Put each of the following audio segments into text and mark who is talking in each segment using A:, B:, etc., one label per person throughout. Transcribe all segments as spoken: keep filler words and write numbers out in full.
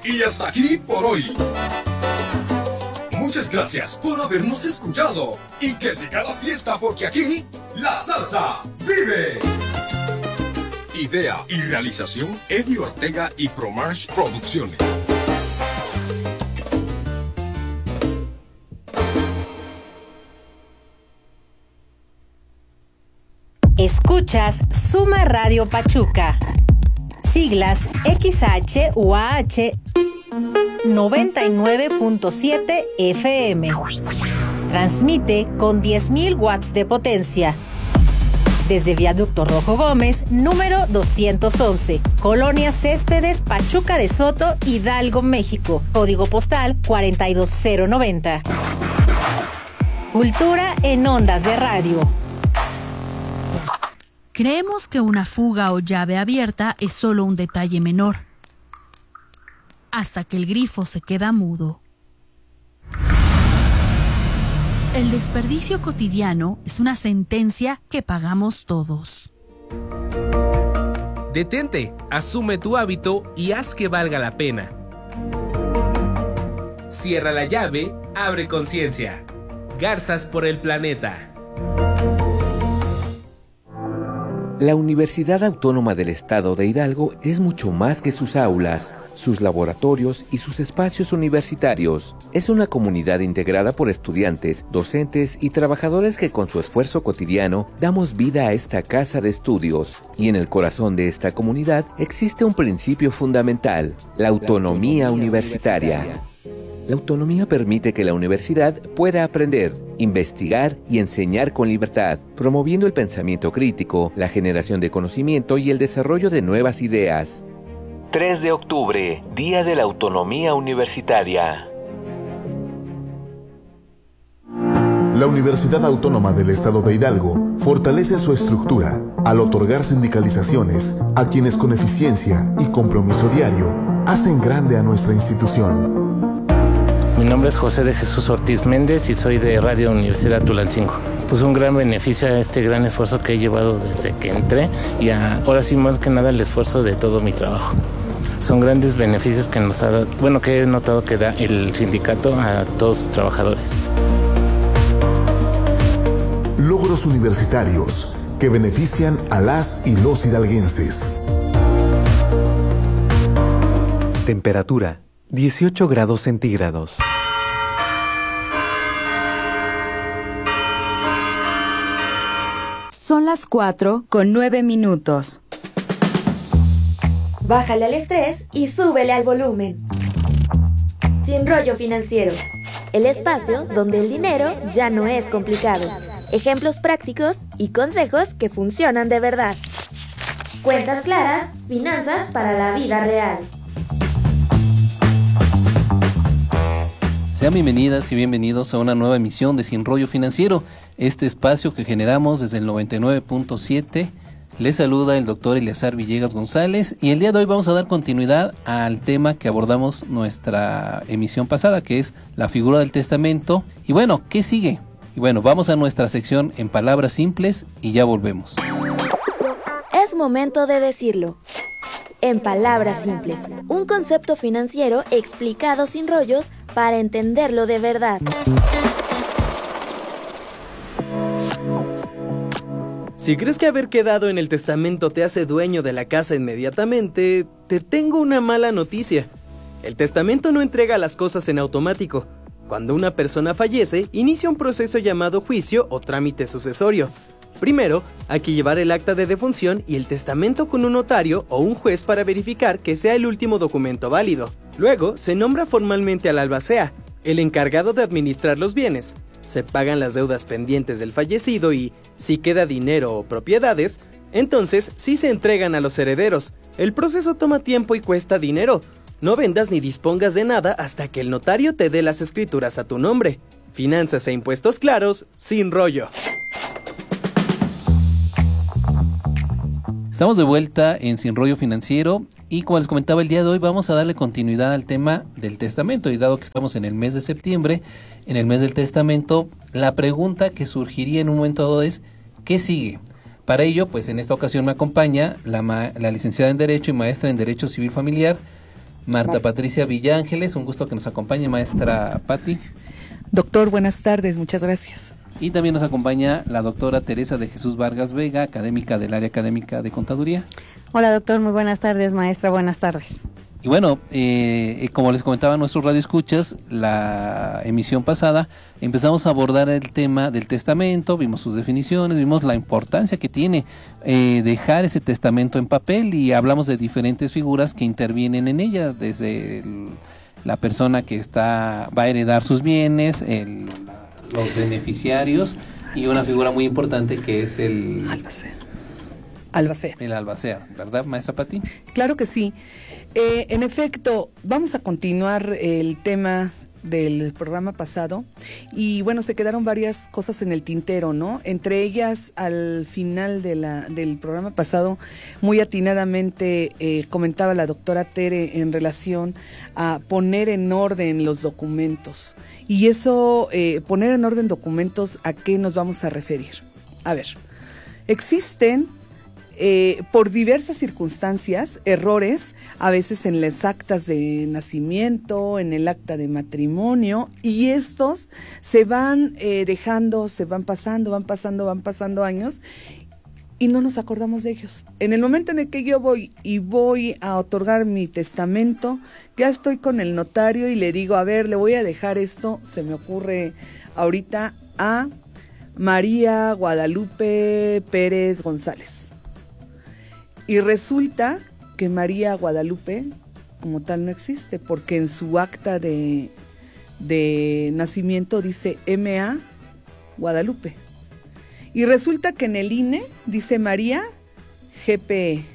A: Y hasta aquí por hoy. Muchas gracias por habernos escuchado. Y que siga la fiesta porque aquí la salsa vive. Idea y realización Eddie Ortega y Promarch Producciones.
B: Escuchas Suma Radio Pachuca. Siglas X H U A H noventa y nueve punto siete F M. Transmite con diez mil watts de potencia. Desde Viaducto Rojo Gómez, número doscientos once, Colonia Céspedes, Pachuca de Soto, Hidalgo, México. Código postal cuarenta y dos cero noventa. Cultura en ondas de radio.
C: Creemos que una fuga o llave abierta es solo un detalle menor, hasta que el grifo se queda mudo. El desperdicio cotidiano es una sentencia que pagamos todos.
D: Detente, asume tu hábito y haz que valga la pena. Cierra la llave, abre conciencia. Garzas por el planeta.
E: La Universidad Autónoma del Estado de Hidalgo es mucho más que sus aulas, sus laboratorios y sus espacios universitarios. Es una comunidad integrada por estudiantes, docentes y trabajadores que con su esfuerzo cotidiano damos vida a esta casa de estudios. Y en el corazón de esta comunidad existe un principio fundamental, la autonomía universitaria. La autonomía permite que la universidad pueda aprender, investigar y enseñar con libertad, promoviendo el pensamiento crítico, la generación de conocimiento y el desarrollo de nuevas ideas. tres de octubre, Día de la Autonomía Universitaria.
F: La Universidad Autónoma del Estado de Hidalgo fortalece su estructura al otorgar sindicalizaciones a quienes con eficiencia y compromiso diario hacen grande a nuestra institución.
G: Mi nombre es José de Jesús Ortiz Méndez y soy de Radio Universidad Tulancingo. Pues un gran beneficio a este gran esfuerzo que he llevado desde que entré y a, ahora sí más que nada el esfuerzo de todo mi trabajo. Son grandes beneficios que nos ha dado, bueno, que he notado que da el sindicato a todos sus trabajadores.
F: Logros universitarios que benefician a las y los hidalguenses.
H: Temperatura dieciocho grados centígrados.
I: Son las cuatro con nueve minutos.
J: Bájale al estrés y súbele al volumen. Sin rollo financiero. El espacio donde el dinero ya no es complicado. Ejemplos prácticos y consejos que funcionan de verdad. Cuentas claras, finanzas para la vida real.
K: Sean bienvenidas y bienvenidos a una nueva emisión de Sin Rollo Financiero, este espacio que generamos desde el noventa y nueve punto siete. Les saluda el doctor Eleazar Villegas González y el día de hoy vamos a dar continuidad al tema que abordamos nuestra emisión pasada, que es la figura del testamento. Y bueno, ¿qué sigue? Y bueno, vamos a nuestra sección en palabras simples y ya volvemos.
J: Es momento de decirlo. En palabras simples, un concepto financiero explicado sin rollos para entenderlo de verdad.
L: Si crees que haber quedado en el testamento te hace dueño de la casa inmediatamente, te tengo una mala noticia. El testamento no entrega las cosas en automático. Cuando una persona fallece, inicia un proceso llamado juicio o trámite sucesorio. Primero, hay que llevar el acta de defunción y el testamento con un notario o un juez para verificar que sea el último documento válido. Luego, se nombra formalmente al albacea, el encargado de administrar los bienes. Se pagan las deudas pendientes del fallecido y, si queda dinero o propiedades, entonces sí se entregan a los herederos. El proceso toma tiempo y cuesta dinero. No vendas ni dispongas de nada hasta que el notario te dé las escrituras a tu nombre. Finanzas e impuestos claros, sin rollo.
K: Estamos de vuelta en Sin Rollo Financiero y como les comentaba el día de hoy vamos a darle continuidad al tema del testamento y dado que estamos en el mes de septiembre, en el mes del testamento, la pregunta que surgiría en un momento dado es ¿qué sigue? Para ello, pues en esta ocasión me acompaña la, ma- la licenciada en Derecho y maestra en Derecho Civil Familiar, Marta Patricia Villángeles, un gusto que nos acompañe, maestra Patti.
M: Doctor, buenas tardes, muchas gracias.
K: Y también nos acompaña la doctora Teresa de Jesús Vargas Vega, académica del área académica de Contaduría.
N: Hola doctor, muy buenas tardes, maestra, buenas tardes.
K: Y bueno, eh, como les comentaba a nuestros radioescuchas, la emisión pasada empezamos a abordar el tema del testamento, vimos sus definiciones, vimos la importancia que tiene eh, dejar ese testamento en papel y hablamos de diferentes figuras que intervienen en ella, desde el, la persona que está va a heredar sus bienes, el, los beneficiarios y una figura muy importante que es el
M: albacea. Albacea.
K: El albacea, ¿verdad, maestra Patti?
M: Claro que sí. Eh, en efecto, vamos a continuar el tema del programa pasado y bueno, se quedaron varias cosas en el tintero, ¿no? Entre ellas, al final de la, del programa pasado, muy atinadamente eh, comentaba la doctora Tere en relación a poner en orden los documentos. Y eso, eh, poner en orden documentos, ¿a qué nos vamos a referir? A ver, existen... Eh, por diversas circunstancias, errores, a veces en las actas de nacimiento, en el acta de matrimonio, y estos se van eh, dejando, se van pasando, van pasando, van pasando años, y no nos acordamos de ellos. En el momento en el que yo voy y voy a otorgar mi testamento, ya estoy con el notario y le digo, a ver, le voy a dejar esto, se me ocurre ahorita, a María Guadalupe Pérez González. Y resulta que María Guadalupe como tal no existe, porque en su acta de, de nacimiento dice M A Guadalupe. Y resulta que en el I N E dice María G P E.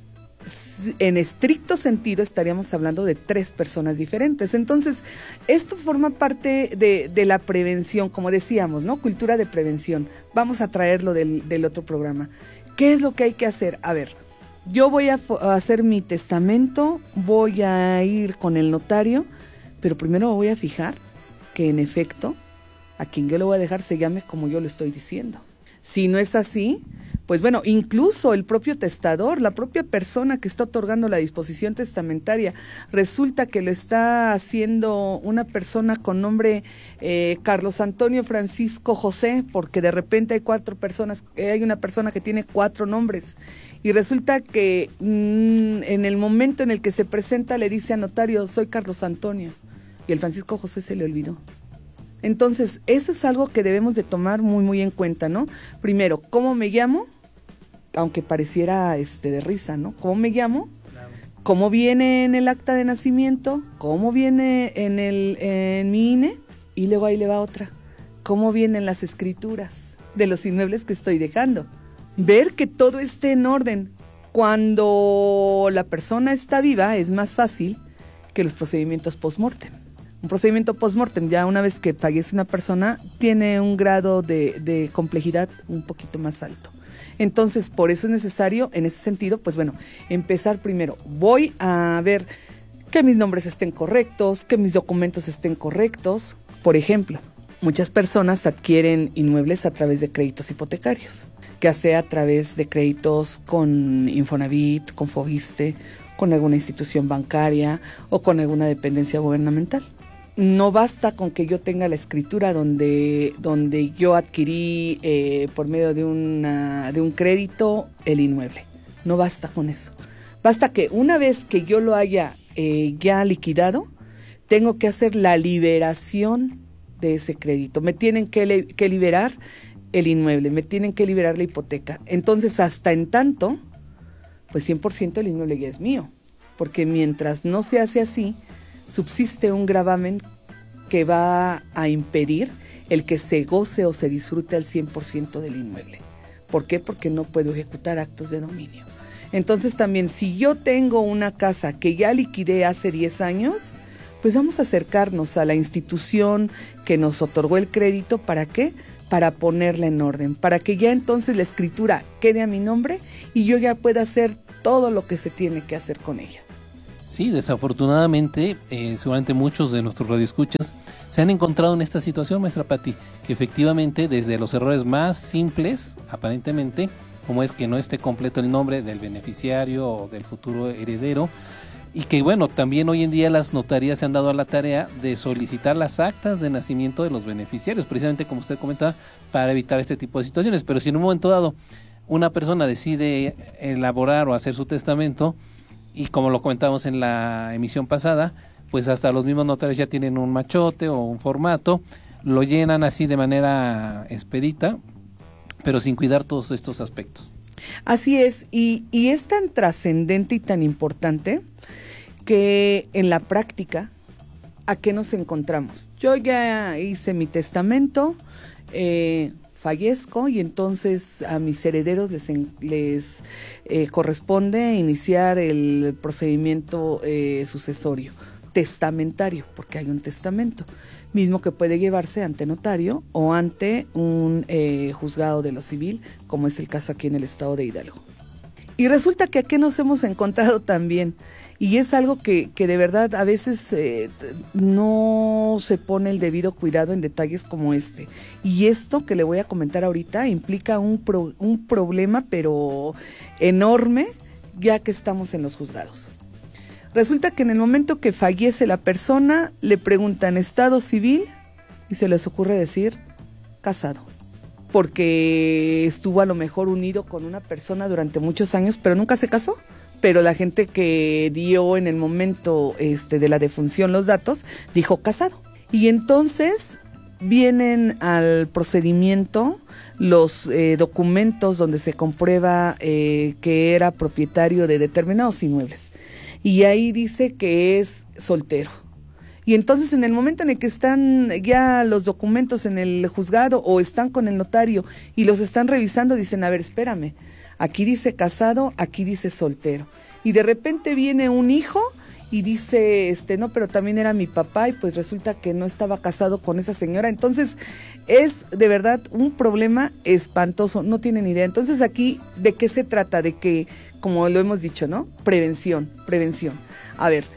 M: En estricto sentido estaríamos hablando de tres personas diferentes. Entonces, esto forma parte de, de la prevención, como decíamos, ¿no? Cultura de prevención. Vamos a traerlo del, del otro programa. ¿Qué es lo que hay que hacer? A ver, yo voy a, a hacer mi testamento, voy a ir con el notario, pero primero voy a fijar que en efecto a quien yo le voy a dejar se llame como yo lo estoy diciendo. Si no es así, pues bueno, incluso el propio testador, la propia persona que está otorgando la disposición testamentaria, resulta que lo está haciendo una persona con nombre eh, Carlos Antonio Francisco José, porque de repente hay cuatro personas, eh, hay una persona que tiene cuatro nombres. Y resulta que mmm, en el momento en el que se presenta le dice al notario, soy Carlos Antonio, y el Francisco José se le olvidó. Entonces, eso es algo que debemos de tomar muy, muy en cuenta, ¿no? Primero, ¿cómo me llamo? Aunque pareciera este, de risa, ¿no? ¿Cómo me llamo? Claro. ¿Cómo viene en el acta de nacimiento? ¿Cómo viene en, el, en mi I N E? Y luego ahí le va otra. ¿Cómo vienen las escrituras de los inmuebles que estoy dejando? Ver que todo esté en orden. Cuando la persona está viva es más fácil que los procedimientos post-mortem. Un procedimiento post-mortem, ya una vez que fallece una persona, tiene un grado de, de complejidad un poquito más alto. Entonces, por eso es necesario, en ese sentido, pues bueno, empezar primero. Voy a ver que mis nombres estén correctos, que mis documentos estén correctos. Por ejemplo, muchas personas adquieren inmuebles a través de créditos hipotecarios, ya sea a través de créditos con Infonavit, con Foviste, con alguna institución bancaria o con alguna dependencia gubernamental. No basta con que yo tenga la escritura donde, donde yo adquirí eh, por medio de, una, de un crédito el inmueble. No basta con eso. Basta que una vez que yo lo haya eh, ya liquidado, tengo que hacer la liberación de ese crédito. Me tienen que, le, que liberar el inmueble, me tienen que liberar la hipoteca. Entonces, hasta en tanto, pues cien por ciento el inmueble ya es mío. Porque mientras no se hace así, subsiste un gravamen que va a impedir el que se goce o se disfrute al cien por ciento del inmueble. ¿Por qué? Porque no puedo ejecutar actos de dominio. Entonces también, si yo tengo una casa que ya liquidé hace diez años, pues vamos a acercarnos a la institución que nos otorgó el crédito. ¿Para qué? Para ponerla en orden, para que ya entonces la escritura quede a mi nombre y yo ya pueda hacer todo lo que se tiene que hacer con ella.
K: Sí, desafortunadamente, eh, seguramente muchos de nuestros radioescuchas se han encontrado en esta situación, maestra Patti, que efectivamente desde los errores más simples, aparentemente, como es que no esté completo el nombre del beneficiario o del futuro heredero, y que bueno, también hoy en día las notarías se han dado a la tarea de solicitar las actas de nacimiento de los beneficiarios, precisamente como usted comentaba, para evitar este tipo de situaciones. Pero si en un momento dado una persona decide elaborar o hacer su testamento, y como lo comentamos en la emisión pasada, pues hasta los mismos notarios ya tienen un machote o un formato, lo llenan así de manera expedita, pero sin cuidar todos estos aspectos.
M: Así es, y, y es tan trascendente y tan importante que en la práctica, ¿a qué nos encontramos? Yo ya hice mi testamento, eh, fallezco y entonces a mis herederos les, les eh, corresponde iniciar el procedimiento eh, sucesorio, testamentario, porque hay un testamento, mismo que puede llevarse ante notario o ante un eh, juzgado de lo civil, como es el caso aquí en el estado de Hidalgo. Y resulta que aquí nos hemos encontrado también, y es algo que, que de verdad a veces eh, no se pone el debido cuidado en detalles como este. Y esto que le voy a comentar ahorita implica un, pro, un problema, pero enorme, ya que estamos en los juzgados. Resulta que en el momento que fallece la persona, le preguntan estado civil y se les ocurre decir casado, porque estuvo a lo mejor unido con una persona durante muchos años, pero nunca se casó. Pero la gente que dio en el momento este, de la defunción los datos, dijo casado. Y entonces vienen al procedimiento los eh, documentos donde se comprueba eh, que era propietario de determinados inmuebles. Y ahí dice que es soltero. Y entonces en el momento en el que están ya los documentos en el juzgado o están con el notario y los están revisando, dicen, a ver, espérame, aquí dice casado, aquí dice soltero. Y de repente viene un hijo y dice, este, no, pero también era mi papá y pues resulta que no estaba casado con esa señora. Entonces es de verdad un problema espantoso, no tienen idea. Entonces aquí, ¿de qué se trata? De que, como lo hemos dicho, ¿no? Prevención, prevención. A ver,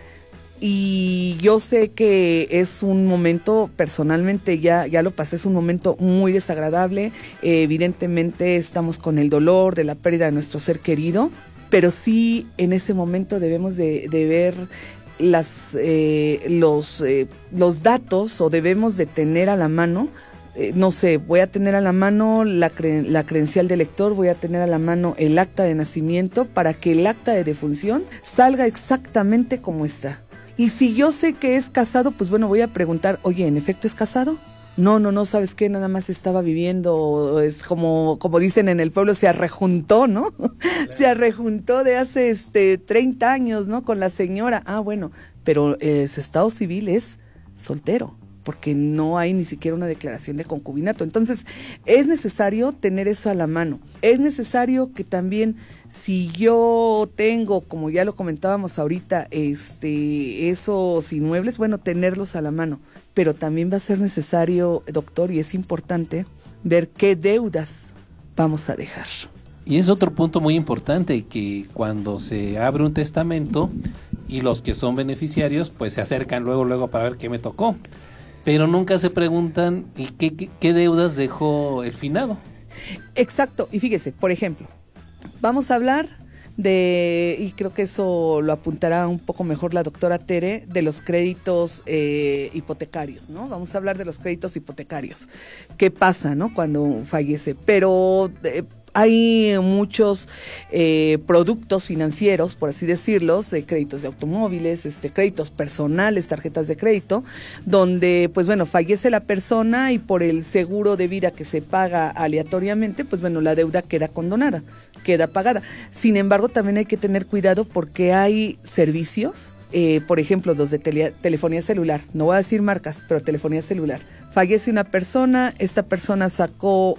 M: y yo sé que es un momento, personalmente ya, ya lo pasé, es un momento muy desagradable, eh, evidentemente estamos con el dolor de la pérdida de nuestro ser querido, pero sí en ese momento debemos de, de ver las, eh, los, eh, los datos o debemos de tener a la mano, eh, no sé, voy a tener a la mano la, cre- la credencial de lector, voy a tener a la mano el acta de nacimiento para que el acta de defunción salga exactamente como está. Y si yo sé que es casado, pues bueno, voy a preguntar, oye, ¿en efecto es casado? No, no, no, ¿sabes qué? Nada más estaba viviendo, es como, como dicen en el pueblo, se arrejuntó, ¿no? Claro. Se arrejuntó de hace este treinta años, ¿no? Con la señora. Ah, bueno, pero eh, su estado civil es soltero, porque no hay ni siquiera una declaración de concubinato. Entonces, es necesario tener eso a la mano. Es necesario que también, si yo tengo, como ya lo comentábamos ahorita, este, esos inmuebles, bueno, tenerlos a la mano. Pero también va a ser necesario, doctor, y es importante ver qué deudas vamos a dejar.
K: Y es otro punto muy importante, que cuando se abre un testamento y los que son beneficiarios, pues se acercan luego, luego para ver qué me tocó. Pero nunca se preguntan ¿y qué, qué, qué deudas dejó el finado?
M: Exacto, y fíjese, por ejemplo, vamos a hablar de, y creo que eso lo apuntará un poco mejor la doctora Tere, de los créditos eh, hipotecarios, ¿no? Vamos a hablar de los créditos hipotecarios. ¿Qué pasa, no? Cuando fallece, pero eh, hay muchos eh, productos financieros, por así decirlos, eh, créditos de automóviles, este, créditos personales, tarjetas de crédito, donde, pues bueno, fallece la persona y por el seguro de vida que se paga aleatoriamente, pues bueno, la deuda queda condonada, queda pagada. Sin embargo, también hay que tener cuidado porque hay servicios, eh, por ejemplo, los de tele, telefonía celular, no voy a decir marcas, pero telefonía celular. Fallece una persona, esta persona sacó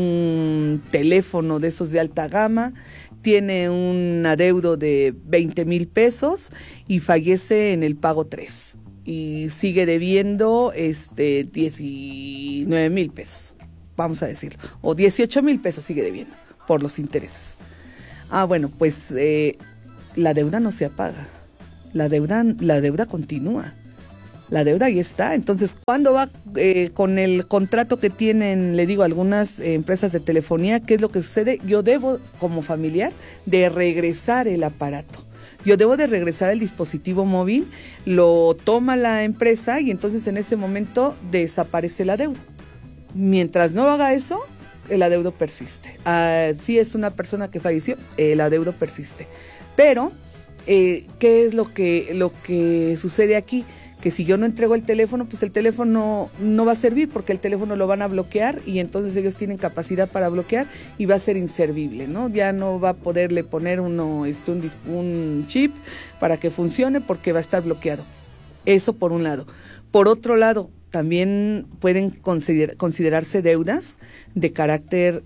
M: un teléfono de esos de alta gama, tiene un adeudo de veinte mil pesos y fallece en el pago tres y sigue debiendo este diecinueve mil pesos, vamos a decirlo, o dieciocho mil pesos sigue debiendo por los intereses. Ah, bueno, pues eh, la deuda no se apaga, la deuda, la deuda continúa. La deuda ahí está. Entonces, ¿cuándo va eh, con el contrato que tienen, le digo, algunas eh, empresas de telefonía? ¿Qué es lo que sucede? Yo debo, como familiar, de regresar el aparato. Yo debo de regresar el dispositivo móvil, lo toma la empresa y entonces en ese momento desaparece el adeudo. Mientras no haga eso, el adeudo persiste. Ah, si es una persona que falleció, el adeudo persiste. Pero, eh, ¿qué es lo que, lo que sucede aquí? Que si yo no entrego el teléfono, pues el teléfono no va a servir porque el teléfono lo van a bloquear y entonces ellos tienen capacidad para bloquear y va a ser inservible, ¿no? Ya no va a poderle poner uno, este, un, un chip para que funcione porque va a estar bloqueado. Eso por un lado. Por otro lado, también pueden consider, considerarse deudas de carácter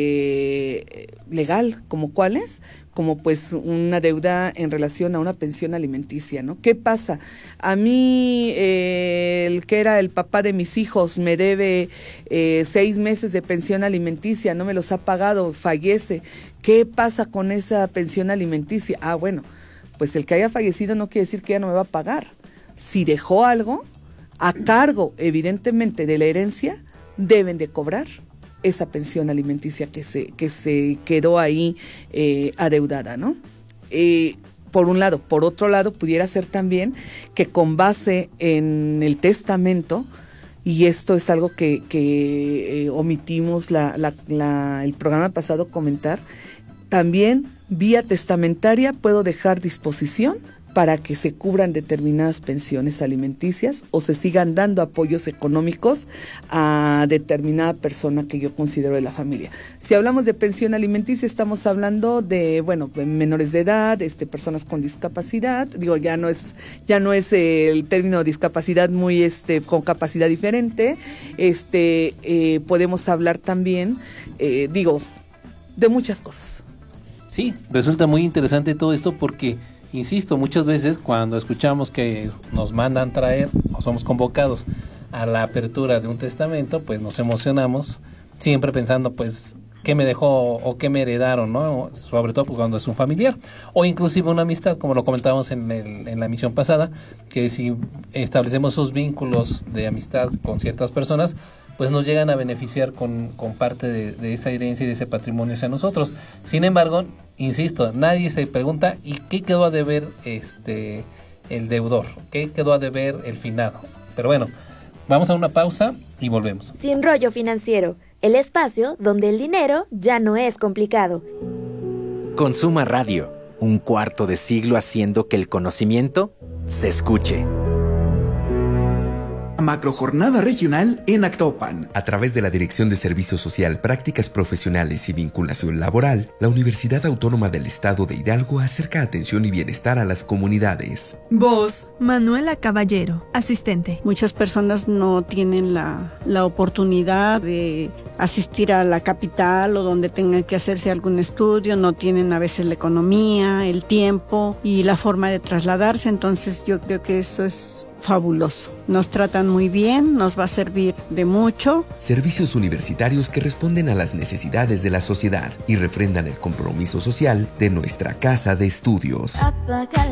M: eh, legal, ¿como cuáles? Como pues una deuda en relación a una pensión alimenticia, ¿no? ¿Qué pasa? A mí, eh, el que era el papá de mis hijos me debe eh, seis meses de pensión alimenticia, no me los ha pagado, fallece. ¿Qué pasa con esa pensión alimenticia? Ah, bueno, pues el que haya fallecido no quiere decir que ya no me va a pagar. Si dejó algo a cargo, evidentemente, de la herencia, deben de cobrar esa pensión alimenticia que se, que se quedó ahí eh, adeudada, ¿no? Eh, por un lado. Por otro lado, pudiera ser también que con base en el testamento, y esto es algo que, que eh, omitimos la, la, la, el programa pasado comentar, también vía testamentaria puedo dejar disposición para que se cubran determinadas pensiones alimenticias o se sigan dando apoyos económicos a determinada persona que yo considero de la familia. Si hablamos de pensión alimenticia, estamos hablando de, bueno, menores de edad, este, personas con discapacidad, digo, ya no es, ya no es el término discapacidad muy, este, con capacidad diferente, este, eh, podemos hablar también, eh, digo, de muchas cosas.
K: Sí, resulta muy interesante todo esto porque, insisto, muchas veces cuando escuchamos que nos mandan traer o somos convocados a la apertura de un testamento, pues nos emocionamos, siempre pensando, pues, qué me dejó o qué me heredaron, ¿no? Sobre todo cuando es un familiar o inclusive una amistad, como lo comentábamos en, el, en la emisión pasada, que si establecemos esos vínculos de amistad con ciertas personas, pues nos llegan a beneficiar con, con parte de, de esa herencia y de ese patrimonio hacia nosotros. Sin embargo, insisto, nadie se pregunta ¿y qué quedó a deber este el deudor? ¿Qué quedó a deber el finado? Pero bueno, vamos a una pausa y volvemos.
J: Sin Rollo Financiero, el espacio donde el dinero ya no es complicado.
O: Consuma Radio, un cuarto de siglo haciendo que el conocimiento se escuche.
P: Macrojornada regional en Actopan.
Q: A través de la Dirección de Servicio Social, Prácticas Profesionales y Vinculación Laboral, la Universidad Autónoma del Estado de Hidalgo acerca atención y bienestar a las comunidades.
C: Voz, Manuela Caballero, asistente.
R: Muchas personas no tienen la, la oportunidad de asistir a la capital o donde tengan que hacerse algún estudio, no tienen a veces la economía, el tiempo y la forma de trasladarse, entonces yo creo que eso es fabuloso. Nos tratan muy bien, nos va a servir de mucho.
Q: Servicios universitarios que responden a las necesidades de la sociedad y refrendan el compromiso social de nuestra casa de estudios.
S: Apaga